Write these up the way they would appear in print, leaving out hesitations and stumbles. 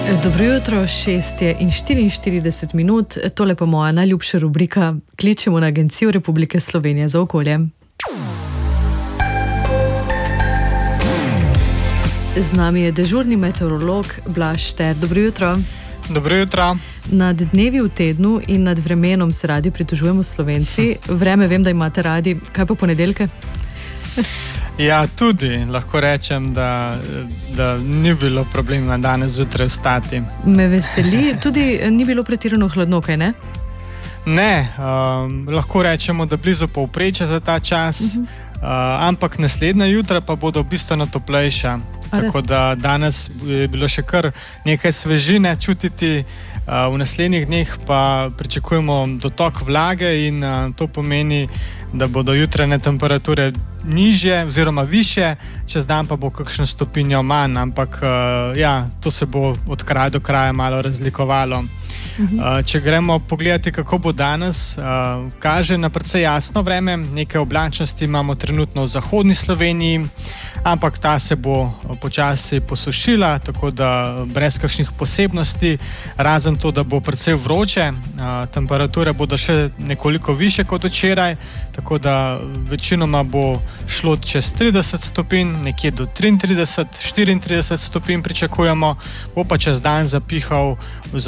Dobro jutro, 6:44, tole pa moja najljubša rubrika. Kličemo na Agencijo Republike Slovenije za okolje. Z nami je dežurni meteorolog Blaž Šter. Dobro jutro. Dobro jutro. Nad dnevi v tednu in nad vremenom se radi pritožujemo Slovenci. Vreme vem, da imate radi. Kaj pa ponedeljke? Ja, tudi lahko rečem, da ni bilo problema danes zjutraj vstati. Me veseli, tudi ni bilo pretirano hladno, kaj ne? Ne, lahko rečemo, da blizu povprečja za ta čas, ampak naslednja jutra pa bodo bistveno toplejša. Tako da danes je bilo še kar nekaj svežine čutiti, v naslednjih dneh pa pričakujemo dotok vlage in to pomeni, da bodo jutrajne temperature nižje oziroma višje, čez dan pa bo kakšno stopinjo manj, ampak ja, to se bo od kraja do kraja malo razlikovalo. Če gremo pogledati, kako bo danes, kaže na precej jasno vreme. Nekaj oblačnosti imamo trenutno v zahodni Sloveniji, ampak ta se bo počasi posušila, tako da brez kakšnih posebnosti, razen to, da bo precej vroče. Temperature bodo še nekoliko više kot včeraj, tako da večinoma bo šlo čez 30 stopinj, nekje do 33-34 stopinj pričakujemo, bo pa čez dan zapihal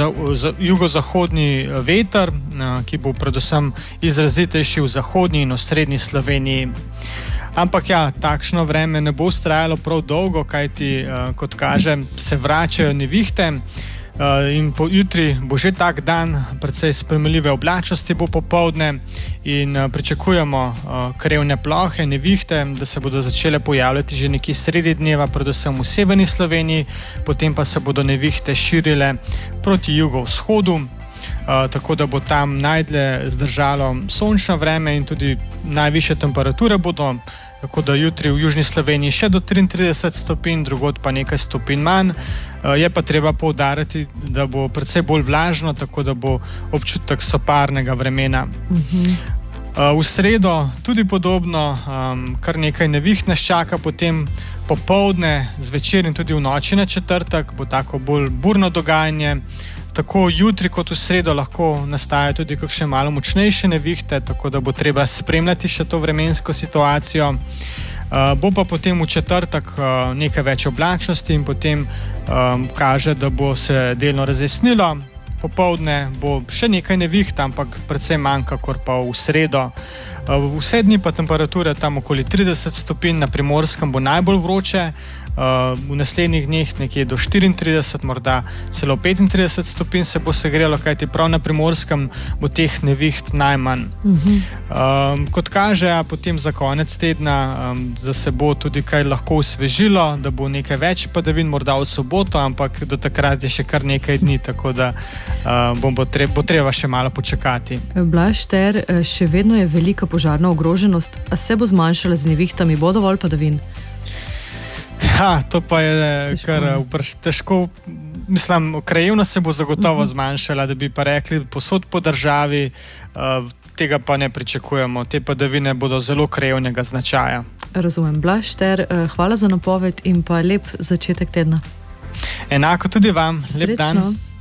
jugozahodni veter, ki bo predvsem izrazitejši v zahodni in v srednji Sloveniji. Ampak ja, takšno vreme ne bo vztrajalo prav dolgo, kajti, kot kaže, se vračajo nevihte in jutri bo že tak dan, precej sprejemljive oblačnosti bo popoldne in pričakujemo krevne plohe, nevihte, da se bodo začele pojavljati že nekje sredi dneva, predvsem v severni Sloveniji, potem pa se bodo nevihte širile proti jugovzhodu, tako da bo tam najdlje zdržalo sončno vreme in tudi najvišje temperature bodo, tako da jutri v južni Sloveniji še do 33 stopinj, drugod pa nekaj stopinj manj. Je pa treba poudariti, da bo precej bolj vlažno, tako da bo občutek soparnega vremena. V sredo tudi podobno, kar nekaj neviht nas čaka, potem popoldne, zvečer in tudi v noči na četrtek bo tako bolj burno dogajanje. Tako jutri kot v sredo lahko nastaja tudi kakšne malo močnejše nevihte, tako da bo treba spremljati še to vremensko situacijo. Bo pa potem v četrtek nekaj več oblačnosti in potem kaže, da bo se delno razjasnilo. Popoldne bo še nekaj neviht, ampak precej manj kakor pa v sredo. Vse dni pa temperature tam okoli 30 stopinj, na Primorskem bo najbolj vroče, v naslednjih dneh nekje do 34, morda celo 35 stopinj se bo segrelo, kajti prav na Primorskem bo teh neviht najmanj. Kot kaže, potem za konec tedna, da se bo tudi kaj lahko osvežilo, da bo nekaj več padavin, morda v soboto, ampak do takrat je še kar nekaj dni, tako da bo treba še malo počakati. Blaž Šter, še vedno je velika požarna ogroženost, a se bo zmanjšala z nevihtami, bo dovolj padavin? Ja, to pa je kar težko. Mislim, krajevno se bo zagotovo zmanjšala, da bi pa rekli posod po državi, tega pa ne pričakujemo. Te padavine bodo zelo krajevnega značaja. Razumem. Blaž Šter, hvala za napoved in pa lep začetek tedna. Enako tudi vam. Lep dan. Srečno.